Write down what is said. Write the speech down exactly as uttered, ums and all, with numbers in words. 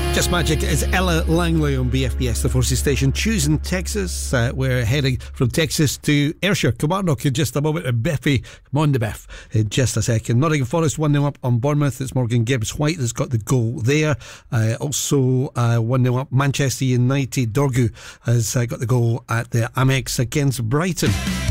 Just Magic is Ella Langley on B F B S, the Forces station. Choosing Texas. Uh, we're heading from Texas to Ayrshire. Kilmarnock in just a moment. And Biffy, come on to Biff in just a second. Nottingham Forest one nil up on Bournemouth. It's Morgan Gibbs White that's got the goal there. Uh, also uh, one nil up Manchester United. Dorgu has uh, got the goal at the Amex against Brighton.